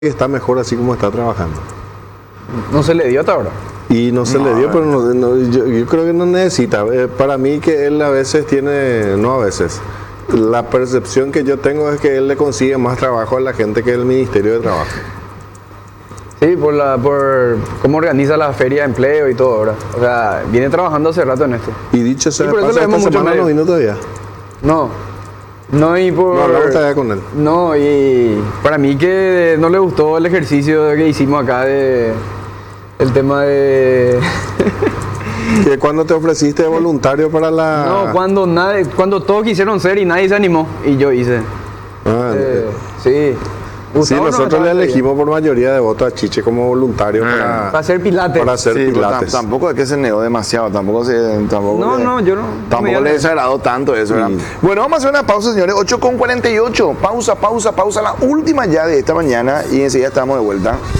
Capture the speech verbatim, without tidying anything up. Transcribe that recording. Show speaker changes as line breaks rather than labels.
que está mejor así como está trabajando.
No se le dio hasta ahora.
Y no se
No,
le dio,
a
pero no- no, yo, yo creo que no necesita. Eh, para mí que él a veces tiene, no a veces, la percepción que yo tengo es que él le consigue más trabajo a la gente que el Ministerio de Trabajo.
Sí, por la, por cómo organiza la feria de empleo y todo ahora. O sea, viene trabajando hace rato en esto.
Y dicho sea
Y
de
por eso
paso,
le
esta
vemos mucho
semana no
medio.
vino todavía.
No, no y por...
No hablamos todavía con él.
No, y para mí que no le gustó el ejercicio que hicimos acá de... El tema de...
Que cuando te ofreciste voluntario para la...
No, cuando, nadie, cuando todos quisieron ser y nadie se animó. Y yo hice.
Ah,
Eh, sí.
sí,
Gustavo no
nosotros
estaba
le
ahí.
elegimos por mayoría de votos a Chiche como voluntario para,
Para hacer pilates.
para hacer
Sí, pero
pilates.
tam- tampoco es que se negó demasiado, tampoco se... Tampoco
No,
le-
no, yo no. no me
Tampoco
llama.
le desagradó tanto eso, ¿verdad?
Sí.
Bueno, vamos a hacer una pausa, señores. ocho con cuarenta y ocho. Pausa, pausa, pausa. La última ya de esta mañana y enseguida estamos de vuelta.